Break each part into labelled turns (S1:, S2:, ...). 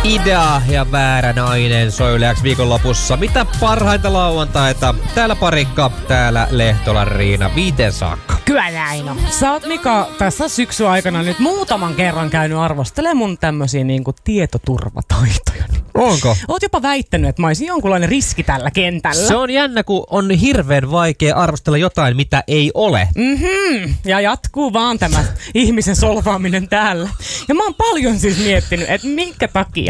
S1: Idea ja väärä nainen soi Yle X viikonlopussa. Mitä parhainta lauantaita? Täällä Parikka, täällä Lehtolan Riina, 5 saakka.
S2: Kyllä näin on. Sä oot, Mika, tässä syksyn aikana nyt muutaman kerran käynyt arvostelemaan mun tämmösiä niinku tietoturvataitoja.
S1: Onko?
S2: Oot jopa väittänyt, että mä olisin jonkunlainen riski tällä kentällä.
S1: Se on jännä, kun on hirveän vaikea arvostella jotain, mitä ei ole.
S2: Ja jatkuu vaan tämä ihmisen solvaaminen täällä. Ja mä oon paljon siis miettinyt, että minkä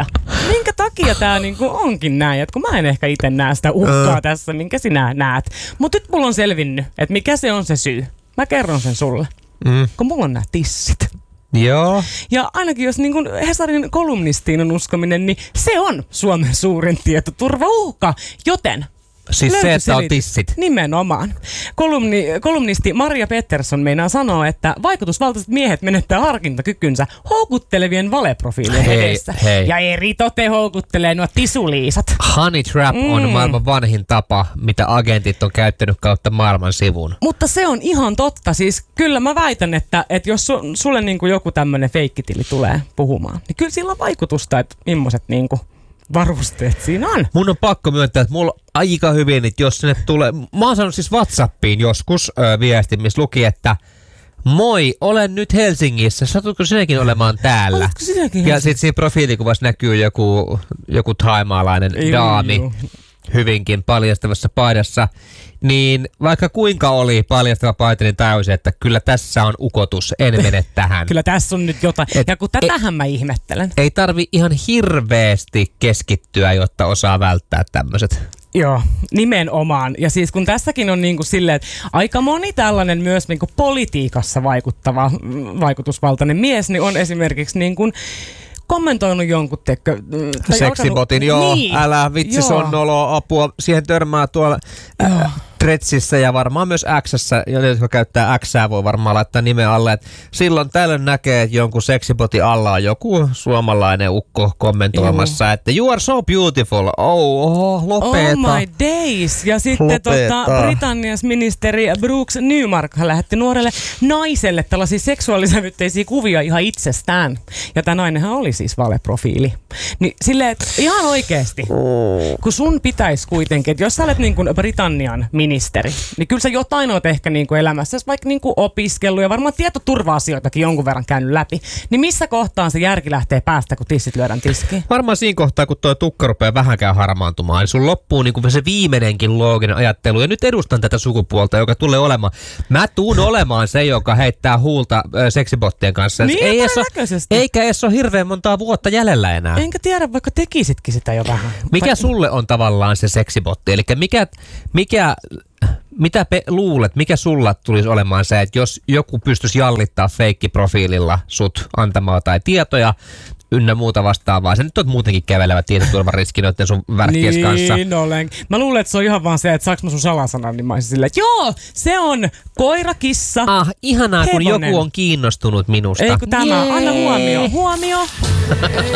S2: takia tää niinku onkin näin. Et kun mä en ehkä itse näe sitä uhkaa tässä, minkä sinä näet. Mut nyt mulla on selvinnyt, että mikä se on se syy. Mä kerron sen sulle. Kun mulla on nää tissit.
S1: Joo.
S2: Ja ainakin jos niin kuin Hesarin kolumnistiin on uskominen, niin se on Suomen suurin tietoturvauhka. Joten
S1: siis se, että on tissit.
S2: Nimenomaan. Kolumnisti Maria Pettersson meinaa sanoa, että vaikutusvaltaiset miehet menettää harkintakykynsä houkuttelevien valeprofiilien edessä.
S1: Hei.
S2: Ja eritoten houkuttelee nuo tisuliisat.
S1: Honey trap on maailman vanhin tapa, mitä agentit on käyttänyt kautta maailman sivun.
S2: Mutta se on ihan totta. Siis kyllä mä väitän, että jos sulle niin kuin joku tämmönen feikkitili tulee puhumaan, niin kyllä sillä on vaikutusta, että millaiset niin kuin varusteet siinä on.
S1: Mun on pakko myöntää, että mulla aika hyvin, että jos sinne tulee... Mä oon saanut siis WhatsAppiin joskus viesti, missä luki, että moi, olen nyt Helsingissä. Satutko sinäkin olemaan täällä?
S2: Oletko sinäkin
S1: ja sitten siinä profiilikuvassa näkyy joku thaimaalainen daami hyvinkin paljastavassa paidassa. Niin vaikka kuinka oli paljastava paita, niin täysin, että kyllä tässä on ukotus, en mene tähän.
S2: Kyllä tässä on nyt jotain. Ja kun tätähän mä ihmettelen.
S1: Ei tarvi ihan hirveästi keskittyä, jotta osaa välttää tämmöiset.
S2: Joo, nimenomaan. Ja siis kun tässäkin on niinku silleen, että aika moni tällainen myös niinku politiikassa vaikuttava, vaikutusvaltainen mies, niin on esimerkiksi niinku kommentoinut jonkun
S1: seksibotin, joo. Niin, älä vitsi, se on noloa, apua. Siihen törmää tuolla Threadsissa ja varmaan myös X:ssä, jotka käyttää Xää, voi varmaan laittaa nimen alle. Et silloin tällöin näkee, että jonkun seksibotin alla on joku suomalainen ukko kommentoimassa, että you are so beautiful. Lopeta.
S2: Oh my days. Ja sitten Britannias ministeri Brooks Newmark lähetti nuorelle naiselle tällaisia seksuaalisävytteisiä kuvia ihan itsestään. Ja tämä nainenhan oli siis valeprofiili. Niin silleen, että ihan oikeasti, kun sun pitäisi kuitenkin, että jos sä olet niin kuin Britannian ministeri, niin kyllä sä jotain oot ehkä niin kuin elämässä, vaikka niin kuin opiskellut ja varmaan tietoturva-asioitakin jonkun verran käynyt läpi, niin missä kohtaan se järki lähtee päästä, kun tissit lyödään tiskiin?
S1: Varmaan siinä kohtaa, kun tuo tukka rupeaa vähänkään harmaantumaan, niin sun loppuu niin kuin se viimeinenkin looginen ajattelu. Ja nyt edustan tätä sukupuolta, joka tulee olemaan. Mä tuun olemaan se, joka heittää huulta seksibottien kanssa.
S2: Niin,
S1: eikä edes ole hirveän montaa vuotta jäljellä enää.
S2: Enkä tiedä, vaikka tekisitkin sitä jo vähän.
S1: Mikä sulle on tavallaan se seksibotti? Eli mitä luulet, mikä sulla tulisi olemaan se, että jos joku pystyisi jallittaa feikkiprofiililla sut antamaan tai tietoja ynnä muuta vastaavaa. Sä nyt oot muutenkin kävelevä tietoturvariski noiden sun värkkies kanssa.
S2: Niin olen. Mä luulen, että se on ihan vaan se, että saaks mä sun salasanan, niin mä olisin silleen, että joo, se on koira, kissa,
S1: ihanaa,
S2: hevonen.
S1: Kun joku on kiinnostunut minusta.
S2: Ei kun tämä, anna huomio.